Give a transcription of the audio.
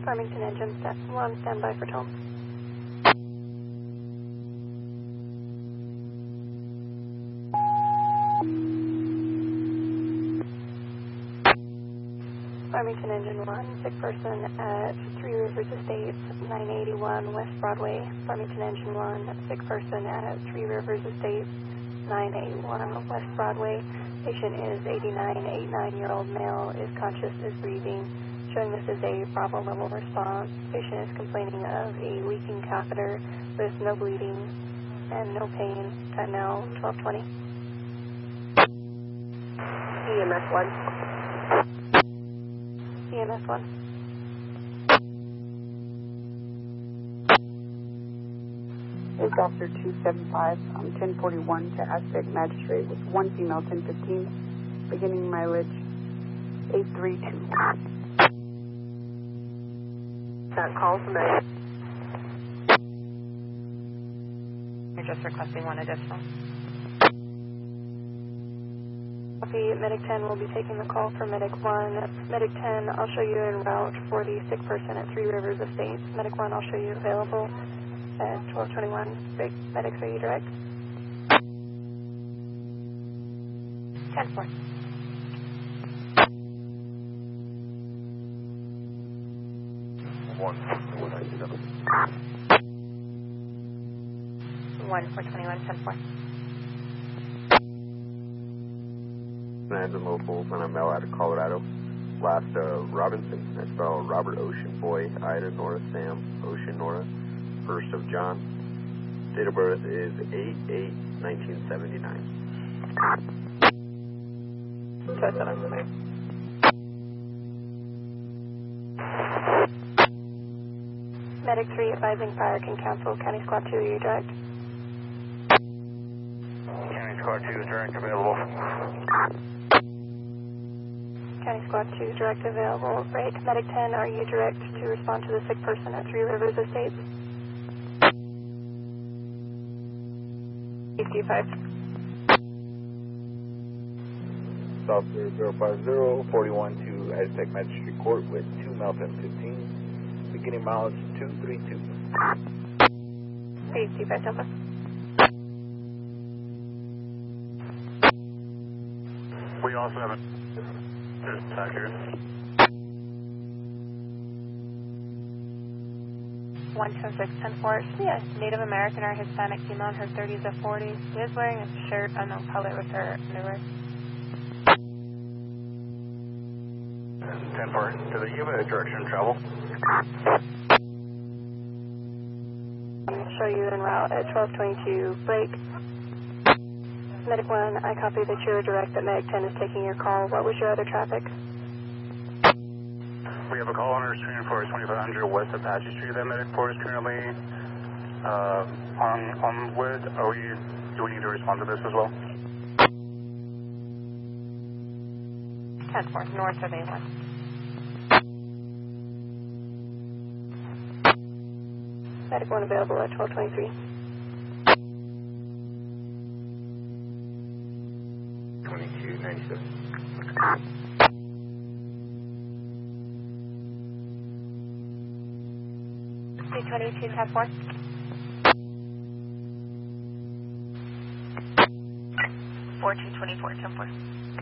Farmington engine, one standby for tone. Farmington engine 1, sick person at Three Rivers Estates, 981 West Broadway. Farmington engine 1, sick person at Three Rivers Estates, 981 West Broadway. Patient is 89-year-old male, is conscious, is breathing, showing this is a Bravo level response. Patient is complaining of a leaking catheter with no bleeding and no pain. Time now 12:20. EMS 1. EMS 1. Is Officer 275 on 1041 to Aztec Magistrate with one female 1015, beginning mileage 832. That call from me. You're just requesting one additional. Copy, Medic 10 will be taking the call for Medic 1. Medic 10, I'll show you en route for the sick person at Three Rivers Estates. Medic 1, I'll show you available at 12:21. Medics, are you direct? 10-4. One for 21, 10-4. and the local and I'm Mel out of Colorado. Last Robinson, I spell Robert Ocean Boy, Ida Nora Sam, Ocean Nora, 1st of John. Date of birth is 8/8/1979. Medic 3 advising fire can cancel. County Squad 2, are you direct? County Squad 2 is direct available. County Squad 2 direct available. Break. Medic 10, are you direct to respond to the sick person at Three Rivers Estates? EQ5. Officer 050, 41 to Aztec Magistrate Court with 2 male 1015, beginning mileage 232. EQ5 Temple. We also have a here. 126, 10-4. She a Native American or Hispanic female in her 30s or 40s. She is wearing a shirt unknown color with her underwear. 10-4. To the Yuba direction travel. I'll show you en route at 12:22. Break. Medic 1, I copy that you're direct, that Medic 10 is taking your call. What was your other traffic? We have a call on our screen for 2500 West Apache Street that Medic 4 is currently on with. Do we need to respond to this as well? 10-4, north of A1. Medic 1 available at 12:23. 2297. 322, 10-4. 4224, 10-4.